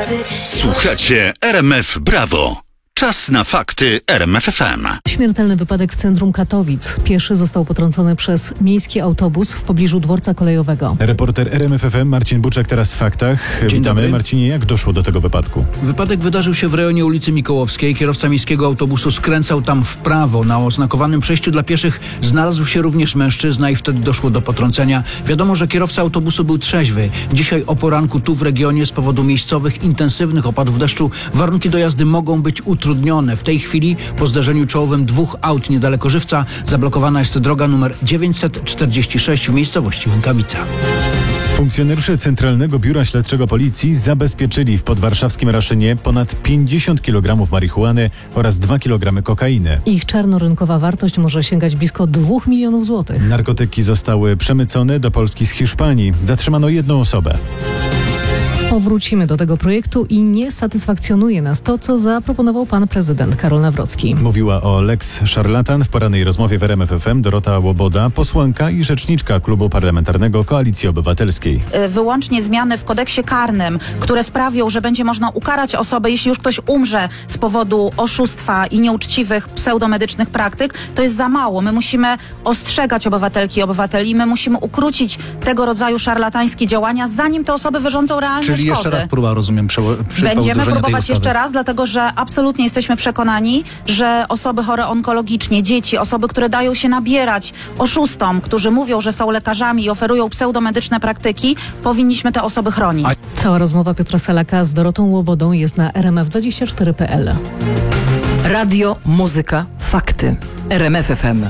Słuchacie RMF Brawo. Czas na fakty RMF FM. Śmiertelny wypadek w centrum Katowic. Pieszy został potrącony przez miejski autobus w pobliżu dworca kolejowego. Reporter RMF FM Marcin Buczek teraz w faktach. Dzień Witamy. dobry. Marcinie, jak doszło do tego wypadku? Wypadek wydarzył się w rejonie ulicy Mikołowskiej. Kierowca miejskiego autobusu skręcał tam w prawo. Na oznakowanym przejściu dla pieszych znalazł się również mężczyzna i wtedy doszło do potrącenia. Wiadomo, że kierowca autobusu był trzeźwy. Dzisiaj o poranku tu w regionie z powodu miejscowych intensywnych opadów deszczu warunki do jazdy mogą być utrudnione. W tej chwili po zdarzeniu czołowym dwóch aut niedaleko Żywca zablokowana jest droga numer 946 w miejscowości Łękawica. Funkcjonariusze Centralnego Biura Śledczego Policji zabezpieczyli w podwarszawskim Raszynie ponad 50 kg marihuany oraz 2 kg kokainy. Ich czarnorynkowa wartość może sięgać blisko 2 milionów złotych. Narkotyki zostały przemycone do Polski z Hiszpanii. Zatrzymano jedną osobę. Powrócimy do tego projektu i nie satysfakcjonuje nas to, co zaproponował pan prezydent Karol Nawrocki. Mówiła o Lex Szarlatan w porannej rozmowie w RMF FM Dorota Łoboda, posłanka i rzeczniczka Klubu Parlamentarnego Koalicji Obywatelskiej. Wyłącznie zmiany w kodeksie karnym, które sprawią, że będzie można ukarać osobę, jeśli już ktoś umrze z powodu oszustwa i nieuczciwych pseudomedycznych praktyk, to jest za mało. My musimy ostrzegać obywatelki i obywateli, my musimy ukrócić tego rodzaju szarlatańskie działania, zanim te osoby wyrządzą realne szkody. Jeszcze raz próba, rozumiem, Będziemy próbować jeszcze raz, dlatego że absolutnie jesteśmy przekonani, że osoby chore onkologicznie, dzieci, osoby, które dają się nabierać oszustom, którzy mówią, że są lekarzami i oferują pseudomedyczne praktyki, powinniśmy te osoby chronić. Cała rozmowa Piotra Selaka z Dorotą Łobodą jest na rmf24.pl. Radio, muzyka, fakty. RMF FM.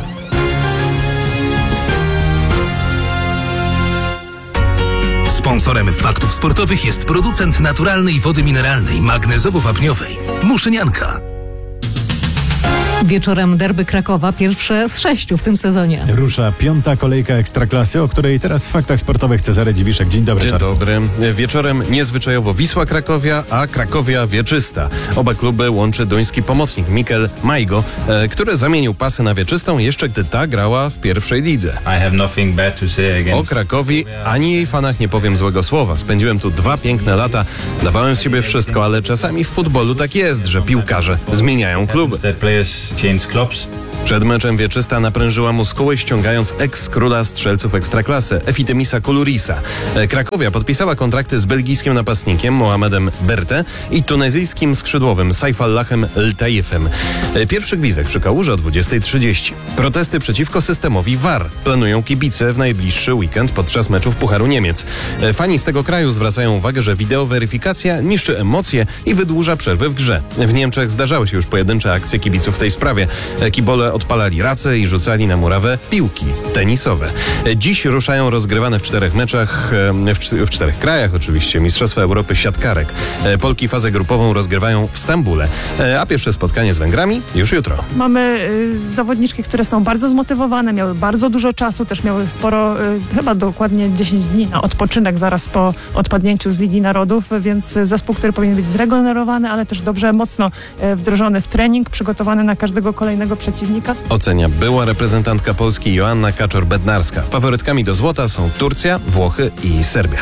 Sponsorem faktów sportowych jest producent naturalnej wody mineralnej, magnezowo-wapniowej Muszynianka. Wieczorem derby Krakowa, pierwsze z 6 w tym sezonie. Rusza 5. kolejka Ekstraklasy, o której teraz w faktach sportowych Cezary Dziwiszek. Dzień dobry. Dzień dobry. Wieczorem niezwyczajowo Wisła Krakowia, a Krakowia Wieczysta. Oba kluby łączy duński pomocnik Mikkel Majgo, który zamienił pasy na wieczystą jeszcze gdy ta grała w pierwszej lidze. O Krakowi ani jej fanach nie powiem złego słowa. Spędziłem tu 2 piękne lata, dawałem z siebie wszystko, ale czasami w futbolu tak jest, że piłkarze zmieniają kluby. Przed meczem Wieczysta naprężyła muskuły, ściągając ex-króla strzelców Ekstraklasy, Efitemisa Kulurisa. Krakowia podpisała kontrakty z belgijskim napastnikiem Mohamedem Berte i tunezyjskim skrzydłowym Saifallahem Ltaifem. Pierwszy gwizdek przy Kałuży o 20:30. Protesty przeciwko systemowi VAR planują kibice w najbliższy weekend podczas meczów Pucharu Niemiec. Fani z tego kraju zwracają uwagę, że wideoweryfikacja niszczy emocje i wydłuża przerwy w grze. W Niemczech zdarzały się już pojedyncze akcje kibiców w tej sprawie. Kibole odpalali race i rzucali na murawę piłki tenisowe. Dziś ruszają rozgrywane w 4 meczach, w 4 krajach oczywiście, Mistrzostwa Europy siatkarek. Polki fazę grupową rozgrywają w Stambule, a pierwsze spotkanie z Węgrami już jutro. Mamy zawodniczki, które są bardzo zmotywowane, miały bardzo dużo czasu, też miały sporo, chyba dokładnie 10 dni na odpoczynek zaraz po odpadnięciu z Ligi Narodów, więc zespół, który powinien być zregenerowany, ale też dobrze, mocno wdrożony w trening, przygotowany na każdego kolejnego przeciwnika. Ocenia była reprezentantka Polski Joanna Kaczor-Bednarska. Faworytkami do złota są Turcja, Włochy i Serbia.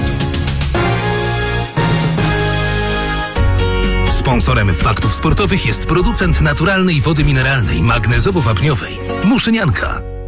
Sponsorem faktów sportowych jest producent naturalnej wody mineralnej, magnezowo-wapniowej Muszynianka.